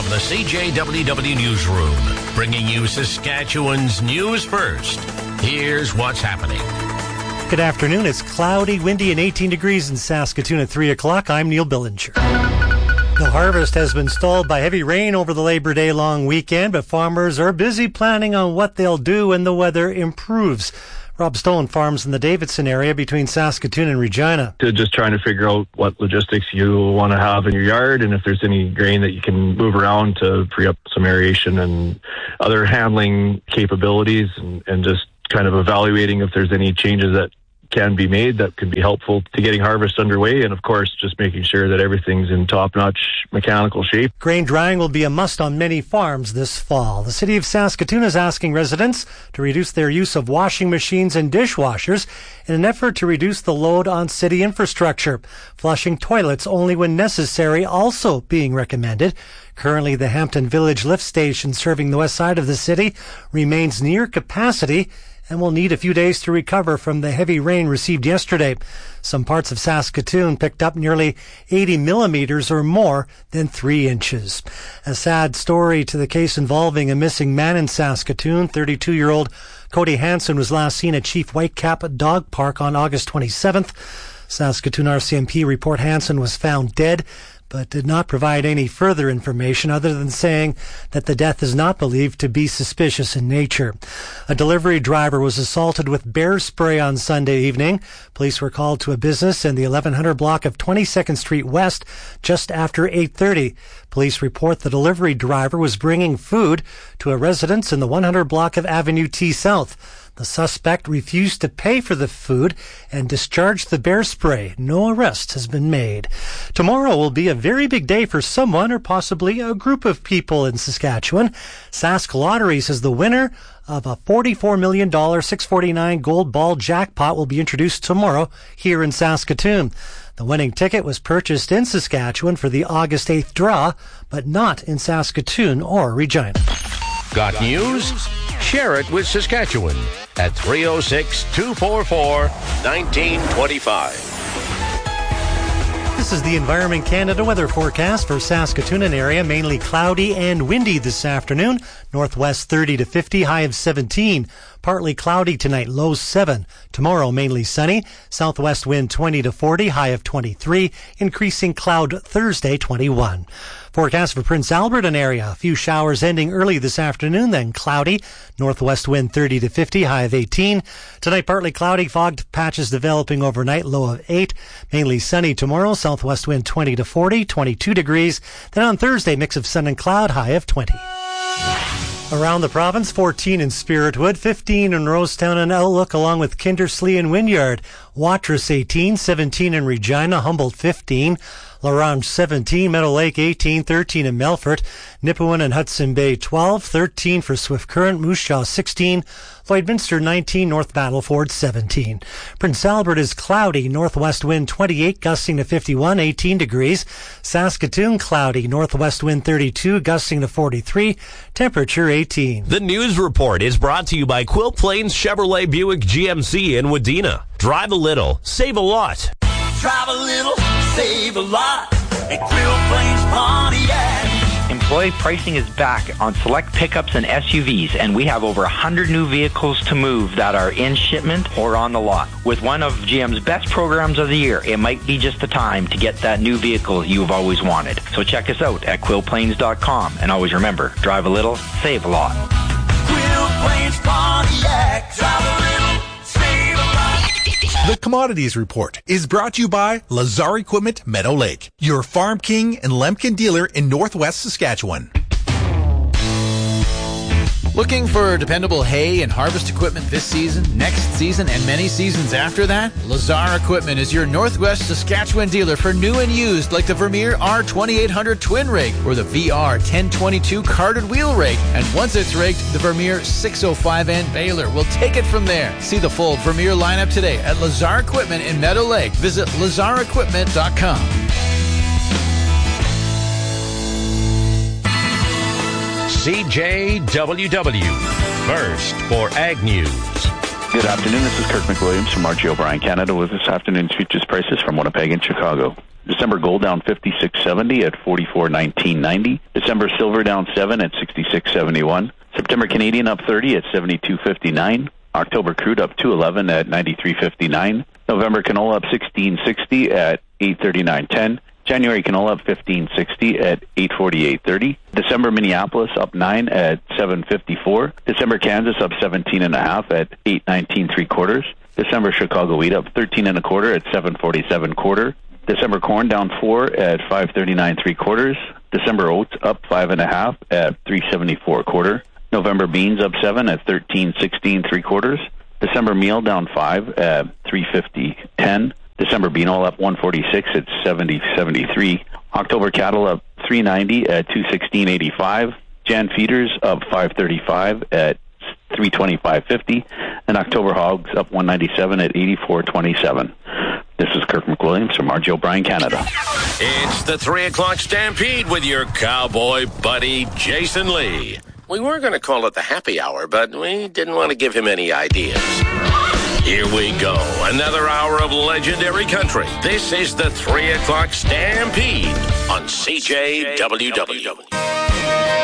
the CJWW Newsroom, bringing you Saskatchewan's news first. Here's what's happening. Good afternoon. It's cloudy, windy, and 18 degrees in Saskatoon at 3 o'clock. I'm Neil Billinger. The harvest has been stalled by heavy rain over the Labor Day long weekend, but farmers are busy planning on what they'll do when the weather improves. Rob Stone farms in the Davidson area between Saskatoon and Regina. Just trying to figure out what logistics you want to have in your yard and if there's any grain that you can move around to free up some aeration and other handling capabilities, and just kind of evaluating if there's any changes that can be made that can be helpful to getting harvest underway, and of course just making sure that everything's in top-notch mechanical shape. Grain drying will be a must on many farms this fall. The City of Saskatoon is asking residents to reduce their use of washing machines and dishwashers in an effort to reduce the load on city infrastructure. Flushing toilets only when necessary also being recommended. Currently, the Hampton Village lift station serving the west side of the city remains near capacity and will need a few days to recover from the heavy rain received yesterday. Some parts of Saskatoon picked up nearly 80 millimeters or more than 3 inches. A sad story to the case involving a missing man in Saskatoon. 32-year-old Cody Hansen was last seen at Chief Whitecap Dog Park on August 27th. Saskatoon RCMP report Hansen was found dead, but did not provide any further information other than saying that the death is not believed to be suspicious in nature. A delivery driver was assaulted with bear spray on Sunday evening. Police were called to a business in the 1100 block of 22nd Street West just after 8:30. Police report the delivery driver was bringing food to a residence in the 100 block of Avenue T South. The suspect refused to pay for the food and discharged the bear spray. No arrest has been made. Tomorrow will be a very big day for someone or possibly a group of people in Saskatchewan. Sask Lottery says the winner of a $44 million 649 gold ball jackpot will be introduced tomorrow here in Saskatoon. The winning ticket was purchased in Saskatchewan for the August 8th draw, but not in Saskatoon or Regina. Got news? Share it with Saskatchewan at 306-244-1925. This is the Environment Canada weather forecast for Saskatoon and area. Mainly cloudy and windy this afternoon. Northwest 30 to 50, high of 17. Partly cloudy tonight, low 7. Tomorrow mainly sunny. Southwest wind 20 to 40, high of 23. Increasing cloud Thursday 21. Forecast for Prince Albert and area. A few showers ending early this afternoon, then cloudy. Northwest wind 30 to 50, high of 18. Tonight partly cloudy, fog patches developing overnight, low of 8. Mainly sunny tomorrow. Southwest wind 20 to 40, 22 degrees. Then on Thursday, mix of sun and cloud, high of 20. Around the province, 14 in Spiritwood, 15 in Rosetown and Outlook, along with Kindersley and Wynyard. Watrous 18, 17 in Regina, Humboldt 15, Larange 17, Meadow Lake 18, 13 in Melfort, Nipawin and Hudson Bay 12, 13 for Swift Current, Moose Jaw 16, Lloydminster 19, North Battleford 17. Prince Albert is cloudy, northwest wind 28, gusting to 51, 18 degrees. Saskatoon cloudy, northwest wind 32, gusting to 43, temperature 18. The news report is brought to you by Quilt Plains Chevrolet Buick GMC in Wadena. Drive a little, save a lot. Drive a little, save a lot at Quilt Plains Pontiac. Employee pricing is back on select pickups and SUVs, and we have over 100 new vehicles to move that are in shipment or on the lot. With one of GM's best programs of the year, it might be just the time to get that new vehicle you've always wanted. So check us out at quillplains.com, and always remember, drive a little, save a lot. Quilt Plains Pontiac, drive a little, save a lot. The Commodities Report is brought to you by Lazar Equipment Meadow Lake, your Farm King and Lemkin dealer in Northwest Saskatchewan. Looking for dependable hay and harvest equipment this season, next season, and many seasons after that? Lazar Equipment is your Northwest Saskatchewan dealer for new and used, like the Vermeer R2800 twin rig or the VR 1022 carded wheel rig. And once it's rigged, the Vermeer 605N baler will take it from there. See the full Vermeer lineup today at Lazar Equipment in Meadow Lake. Visit lazarequipment.com. CJWW, first for Ag News. Good afternoon. This is Kirk McWilliams from R.G. O'Brien Canada with this afternoon's futures prices from Winnipeg and Chicago. December gold down 56.70 at 44.1990. December silver down 7 at 66.71. September Canadian up 30 at 72.59. October crude up 2.11 at 93.59. November canola up 16.60 at 839.10. January canola up 15.60 at 848.30. December Minneapolis up 9 at 754. December Kansas up 17.5 at 819.75. December Chicago wheat up 13.25 at 747.25. December corn down 4 at 539.75. December oats up 5.5 at 374.25. November beans up 7 at 1316.75. December meal down 5 at 350.10. December bean oil up 146 at 70.73. October cattle up 390 at 216.85. Jan feeders up 535 at 325.50. And October hogs up 197 at 84.27. This is Kirk McWilliams from R.G. O'Brien Canada. It's the 3 o'clock Stampede with your cowboy buddy, Jason Lee. We were going to call it the happy hour, but we didn't want to give him any ideas. Here we go. Another hour of legendary country. This is the 3 o'clock Stampede on CJWW.